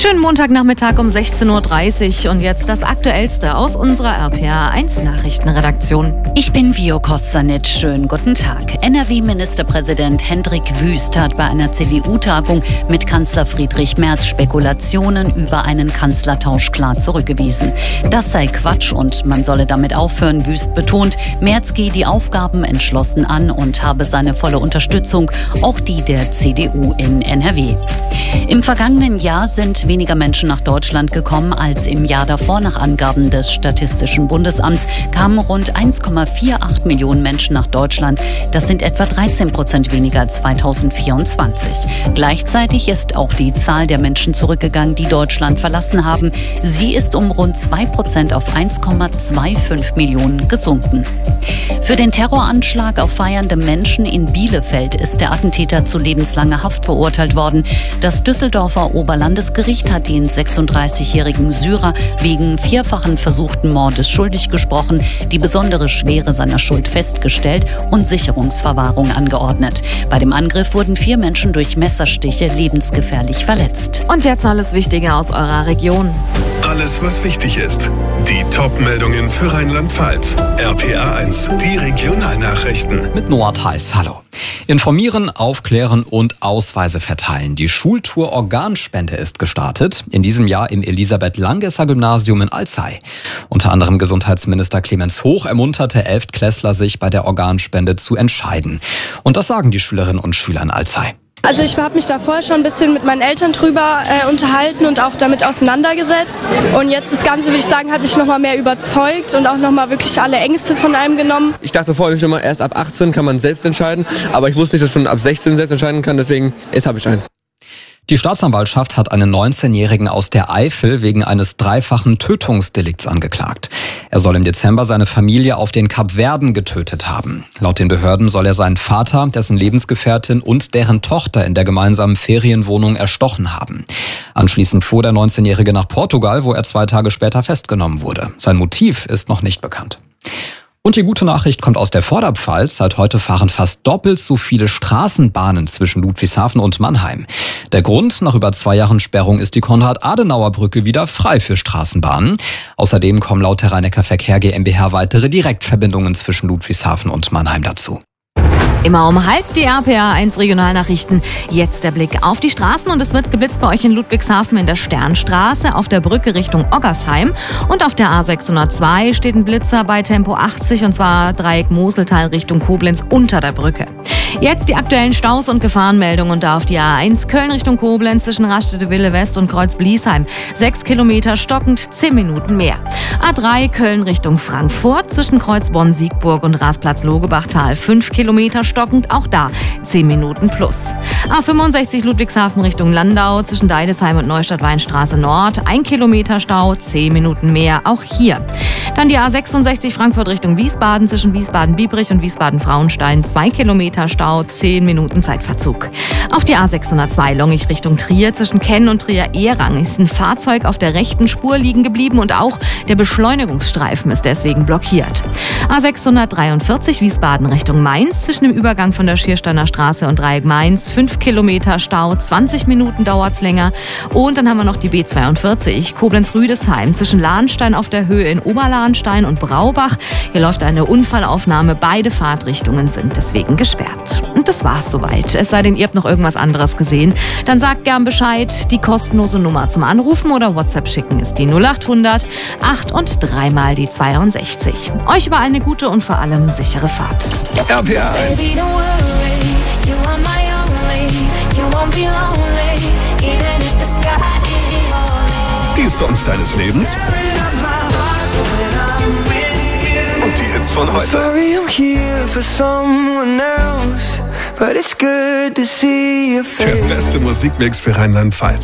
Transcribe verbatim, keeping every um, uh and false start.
Schönen Montagnachmittag um sechzehn Uhr dreißig und jetzt das Aktuellste aus unserer R P R eins Nachrichtenredaktion. Ich bin Vio Kostanic. Schönen guten Tag. N R W-Ministerpräsident Hendrik Wüst hat bei einer C D U-Tagung mit Kanzler Friedrich Merz Spekulationen über einen Kanzlertausch klar zurückgewiesen. Das sei Quatsch und man solle damit aufhören. Wüst betont, Merz gehe die Aufgaben entschlossen an und habe seine volle Unterstützung, auch die der C D U in N R W. Im vergangenen Jahr sind weniger Menschen nach Deutschland gekommen als im Jahr davor. Nach Angaben des Statistischen Bundesamts kamen rund eins Komma achtundvierzig Millionen Menschen nach Deutschland. Das sind etwa dreizehn Prozent weniger als zweitausendvierundzwanzig. Gleichzeitig ist auch die Zahl der Menschen zurückgegangen, die Deutschland verlassen haben. Sie ist um rund zwei Prozent auf eins Komma fünfundzwanzig Millionen gesunken. Für den Terroranschlag auf feiernde Menschen in Bielefeld ist der Attentäter zu lebenslanger Haft verurteilt worden. Das Düsseldorfer Oberlandesgericht hat den sechsunddreißigjährigen Syrer wegen vierfachen versuchten Mordes schuldig gesprochen, die besondere Schwere seiner Schuld festgestellt und Sicherungsverwahrung angeordnet. Bei dem Angriff wurden vier Menschen durch Messerstiche lebensgefährlich verletzt. Und jetzt alles Wichtige aus eurer Region. Alles, was wichtig ist. Die Top-Meldungen für Rheinland-Pfalz. R P R eins, die Regionalnachrichten. Mit Noah Theis, hallo. Informieren, aufklären und Ausweise verteilen. Die Schultour Organspende ist gestartet. In diesem Jahr im Elisabeth-Langesser-Gymnasium in Alzey. Unter anderem Gesundheitsminister Clemens Hoch ermunterte Elftklässler, sich bei der Organspende zu entscheiden. Und das sagen die Schülerinnen und Schüler in Alzey. Also ich habe mich da vorher schon ein bisschen mit meinen Eltern drüber äh, unterhalten und auch damit auseinandergesetzt. Und jetzt das Ganze, würde ich sagen, hat mich nochmal mehr überzeugt und auch nochmal wirklich alle Ängste von einem genommen. Ich dachte vorher schon mal, erst ab achtzehn kann man selbst entscheiden. Aber ich wusste nicht, dass ich schon ab sechzehn selbst entscheiden kann. Deswegen, jetzt habe ich einen. Die Staatsanwaltschaft hat einen neunzehnjährigen aus der Eifel wegen eines dreifachen Tötungsdelikts angeklagt. Er soll im Dezember seine Familie auf den Kapverden getötet haben. Laut den Behörden soll er seinen Vater, dessen Lebensgefährtin und deren Tochter in der gemeinsamen Ferienwohnung erstochen haben. Anschließend floh der neunzehnjährige nach Portugal, wo er zwei Tage später festgenommen wurde. Sein Motiv ist noch nicht bekannt. Und die gute Nachricht kommt aus der Vorderpfalz. Seit heute fahren fast doppelt so viele Straßenbahnen zwischen Ludwigshafen und Mannheim. Der Grund, nach über zwei Jahren Sperrung ist die Konrad-Adenauer-Brücke wieder frei für Straßenbahnen. Außerdem kommen laut der Rhein-Neckar Verkehr GmbH weitere Direktverbindungen zwischen Ludwigshafen und Mannheim dazu. Immer um halb die R P R eins Regionalnachrichten. Jetzt der Blick auf die Straßen und es wird geblitzt bei euch in Ludwigshafen in der Sternstraße, auf der Brücke Richtung Oggersheim und auf der A sechshundertzwei steht ein Blitzer bei Tempo achtzig und zwar Dreieck Moseltal Richtung Koblenz unter der Brücke. Jetzt die aktuellen Staus und Gefahrenmeldungen und da auf die A eins Köln Richtung Koblenz zwischen Raststätte-Wille West und Kreuz-Bliesheim. Sechs Kilometer stockend, zehn Minuten mehr. A drei Köln Richtung Frankfurt zwischen Kreuzbonn-Siegburg und Rasplatz-Logebachtal. Fünf Kilometer stockend, auch da zehn Minuten plus. A fünfundsechzig Ludwigshafen Richtung Landau zwischen Deidesheim und Neustadt-Weinstraße Nord. Ein Kilometer Stau, zehn Minuten mehr, auch hier. Dann die A sechsundsechzig Frankfurt Richtung Wiesbaden zwischen Wiesbaden-Biebrich und Wiesbaden-Frauenstein. Zwei Kilometer Stau, zehn Minuten Zeitverzug. Auf die A sechshundertzwei Longich Richtung Trier zwischen Kenn und Trier-Ehrang ist ein Fahrzeug auf der rechten Spur liegen geblieben und auch der Beschleunigungsstreifen ist deswegen blockiert. A sechshundertdreiundvierzig Wiesbaden Richtung Mainz zwischen dem Übergang von der Schiersteiner Straße und Dreieck Mainz. fünf Kilometer Stau, zwanzig Minuten dauert's länger. Und dann haben wir noch die B zweiundvierzig Koblenz-Rüdesheim zwischen Lahnstein auf der Höhe in Oberlahnstein und Braubach. Hier läuft eine Unfallaufnahme. Beide Fahrtrichtungen sind deswegen gesperrt. Und das war's soweit. Es sei denn, ihr habt noch irgendwas anderes gesehen. Dann sagt gern Bescheid. Die kostenlose Nummer zum Anrufen oder WhatsApp schicken ist die null acht hundert acht und dreimal die zweiundsechzig. Euch über eine gute und vor allem sichere Fahrt. R P R eins. Die Songs deines Lebens. Und die Hits von heute. Der beste Musikmix für Rheinland-Pfalz.